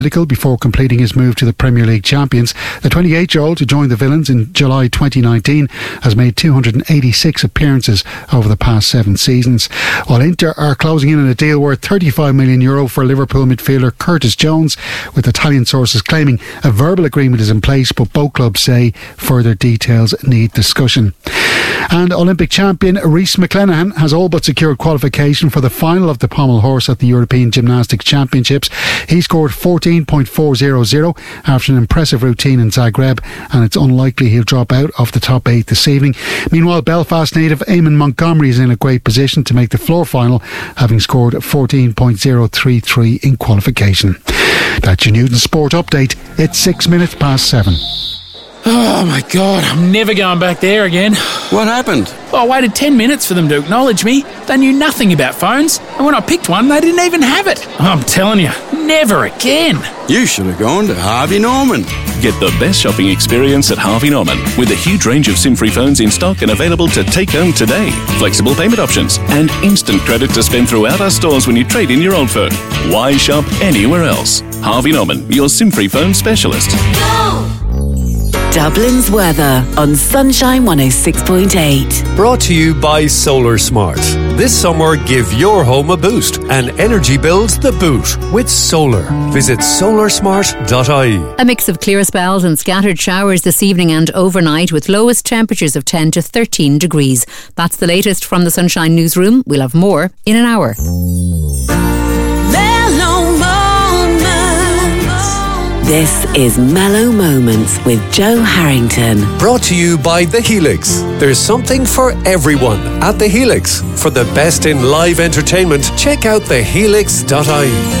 before completing his move to the Premier League champions. The 28-year-old, who joined the Villains in July 2019, has made 286 appearances over the past 7 seasons. While Inter are closing in on a deal worth €35 million for Liverpool midfielder Curtis Jones, with Italian sources claiming a verbal agreement is in place, but both clubs say further details need discussion. And Olympic champion Rhys McClenaghan has all but secured qualification for the final of the pommel horse at the European Gymnastics Championships. He scored 14.400 after an impressive routine in Zagreb, and it's unlikely he'll drop out of the top 8 this evening. Meanwhile, Belfast native Eamon Montgomery is in a great position to make the floor final, having scored 14.033 in qualification. That's your Newton Sport Update. It's 6 minutes past 7. Oh my God, I'm never going back there again. What happened? I waited 10 minutes for them to acknowledge me. They knew nothing about phones, and when I picked one, they didn't even have it. I'm telling you, never again. You should have gone to Harvey Norman. Get the best shopping experience at Harvey Norman, with a huge range of SIM-free phones in stock and available to take home today. Flexible payment options and instant credit to spend throughout our stores when you trade in your old phone. Why shop anywhere else? Harvey Norman, your SIM-free phone specialist. Go! Dublin's weather on Sunshine 106.8. Brought to you by Solar Smart. This summer, give your home a boost and energy bills the boot with solar. Visit solarsmart.ie. A mix of clear spells and scattered showers this evening and overnight, with lowest temperatures of 10 to 13 degrees. That's the latest from the Sunshine Newsroom. We'll have more in an hour. This is Mellow Moments with Joe Harrington. Brought to you by The Helix. There's something for everyone at The Helix. For the best in live entertainment, check out thehelix.ie.